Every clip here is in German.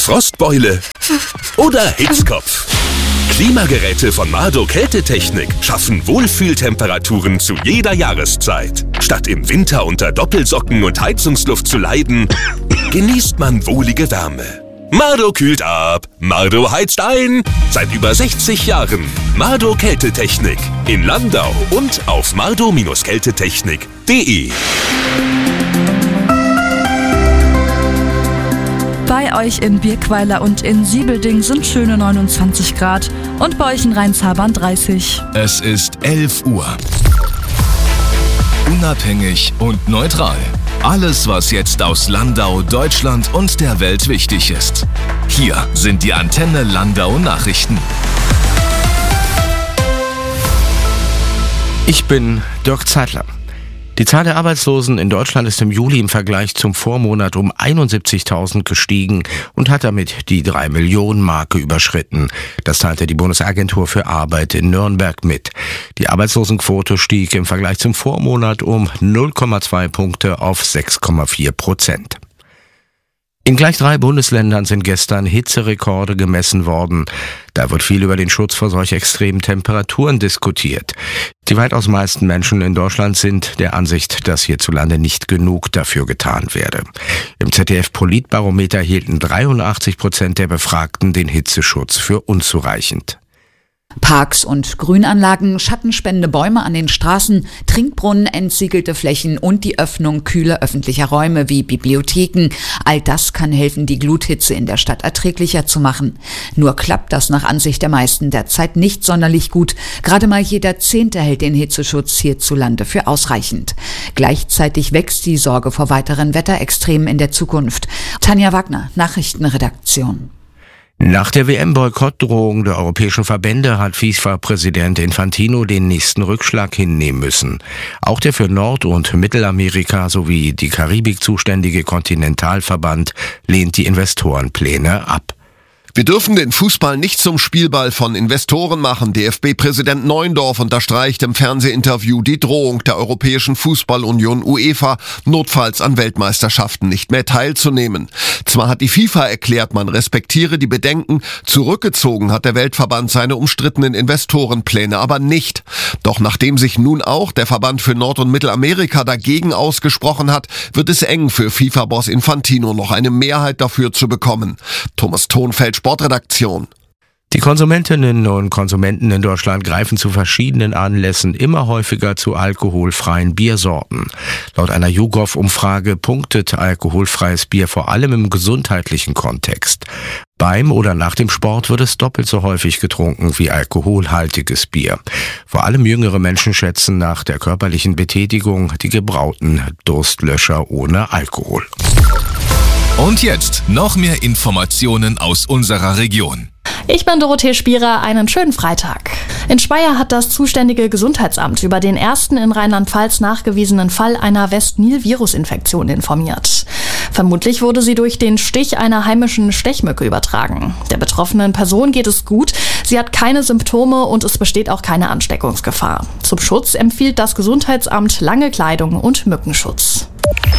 Frostbeule oder Hitzkopf? Klimageräte von Mardo Kältetechnik schaffen Wohlfühltemperaturen zu jeder Jahreszeit. Statt im Winter unter Doppelsocken und Heizungsluft zu leiden, genießt man wohlige Wärme. Mardo kühlt ab, Mardo heizt ein. Seit über 60 Jahren Mardo Kältetechnik in Landau und auf mardo-kältetechnik.de. Bei euch in Birkweiler und in Siebelding sind schöne 29 Grad und bei euch in Rheinshabern 30. Es ist 11 Uhr. Unabhängig und neutral. Alles, was jetzt aus Landau, Deutschland und der Welt wichtig ist. Hier sind die Antenne Landau Nachrichten. Ich bin Dirk Zeitler. Die Zahl der Arbeitslosen in Deutschland ist im Juli im Vergleich zum Vormonat um 71.000 gestiegen und hat damit die 3-Millionen-Marke überschritten. Das teilte die Bundesagentur für Arbeit in Nürnberg mit. Die Arbeitslosenquote stieg im Vergleich zum Vormonat um 0,2 Punkte auf 6,4%. In gleich 3 Bundesländern sind gestern Hitzerekorde gemessen worden. Da wird viel über den Schutz vor solch extremen Temperaturen diskutiert. Die weitaus meisten Menschen in Deutschland sind der Ansicht, dass hierzulande nicht genug dafür getan werde. Im ZDF-Politbarometer hielten 83% der Befragten den Hitzeschutz für unzureichend. Parks und Grünanlagen, schattenspendende Bäume an den Straßen, Trinkbrunnen, entsiegelte Flächen und die Öffnung kühler öffentlicher Räume wie Bibliotheken. All das kann helfen, die Gluthitze in der Stadt erträglicher zu machen. Nur klappt das nach Ansicht der meisten derzeit nicht sonderlich gut. Gerade mal jeder 10. hält den Hitzeschutz hierzulande für ausreichend. Gleichzeitig wächst die Sorge vor weiteren Wetterextremen in der Zukunft. Tanja Wagner, Nachrichtenredaktion. Nach der WM-Boykottdrohung der europäischen Verbände hat FIFA-Präsident Infantino den nächsten Rückschlag hinnehmen müssen. Auch der für Nord- und Mittelamerika sowie die Karibik zuständige Kontinentalverband lehnt die Investorenpläne ab. Wir dürfen den Fußball nicht zum Spielball von Investoren machen. DFB-Präsident Neuendorf unterstreicht im Fernsehinterview die Drohung der Europäischen Fußballunion UEFA, notfalls an Weltmeisterschaften nicht mehr teilzunehmen. Zwar hat die FIFA erklärt, man respektiere die Bedenken, zurückgezogen hat der Weltverband seine umstrittenen Investorenpläne aber nicht. Doch nachdem sich nun auch der Verband für Nord- und Mittelamerika dagegen ausgesprochen hat, wird es eng für FIFA-Boss Infantino, noch eine Mehrheit dafür zu bekommen. Thomas Thonfeld, Sportredaktion. Die Konsumentinnen und Konsumenten in Deutschland greifen zu verschiedenen Anlässen immer häufiger zu alkoholfreien Biersorten. Laut einer YouGov-Umfrage punktet alkoholfreies Bier vor allem im gesundheitlichen Kontext. Beim oder nach dem Sport wird es doppelt so häufig getrunken wie alkoholhaltiges Bier. Vor allem jüngere Menschen schätzen nach der körperlichen Betätigung die gebrauten Durstlöscher ohne Alkohol. Und jetzt noch mehr Informationen aus unserer Region. Ich bin Dorothee Spierer, einen schönen Freitag. In Speyer hat das zuständige Gesundheitsamt über den ersten in Rheinland-Pfalz nachgewiesenen Fall einer West-Nil-Virusinfektion informiert. Vermutlich wurde sie durch den Stich einer heimischen Stechmücke übertragen. Der betroffenen Person geht es gut, sie hat keine Symptome und es besteht auch keine Ansteckungsgefahr. Zum Schutz empfiehlt das Gesundheitsamt lange Kleidung und Mückenschutz.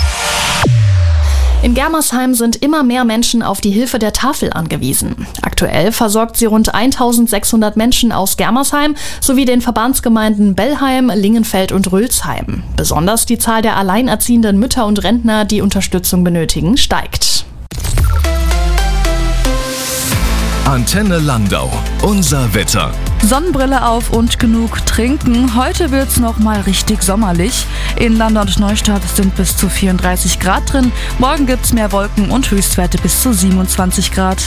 In Germersheim sind immer mehr Menschen auf die Hilfe der Tafel angewiesen. Aktuell versorgt sie rund 1600 Menschen aus Germersheim sowie den Verbandsgemeinden Bellheim, Lingenfeld und Rülsheim. Besonders die Zahl der alleinerziehenden Mütter und Rentner, die Unterstützung benötigen, steigt. Antenne Landau. Unser Wetter. Sonnenbrille auf und genug trinken. Heute wird's noch mal richtig sommerlich. In Landau und Neustadt sind bis zu 34 Grad drin. Morgen gibt's mehr Wolken und Höchstwerte bis zu 27 Grad.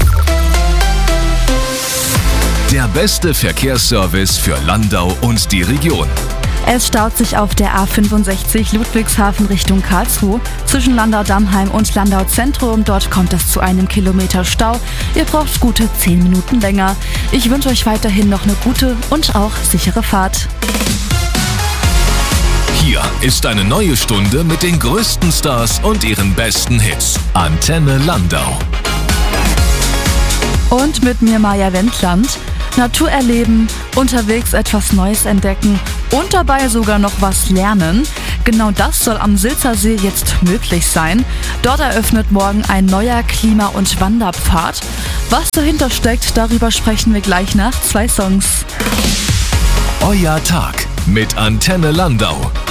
Der beste Verkehrsservice für Landau und die Region. Es staut sich auf der A65 Ludwigshafen Richtung Karlsruhe. Zwischen Landau-Dammheim und Landau-Zentrum. Dort kommt es zu einem Kilometer Stau. Ihr braucht gute 10 Minuten länger. Ich wünsche euch weiterhin noch eine gute und auch sichere Fahrt. Hier ist eine neue Stunde mit den größten Stars und ihren besten Hits. Antenne Landau. Und mit mir Maja Wendland. Natur erleben, unterwegs etwas Neues entdecken und dabei sogar noch was lernen. Genau das soll am Silzersee jetzt möglich sein. Dort eröffnet morgen ein neuer Klima- und Wanderpfad. Was dahinter steckt, darüber sprechen wir gleich nach 2 Songs. Euer Tag mit Antenne Landau.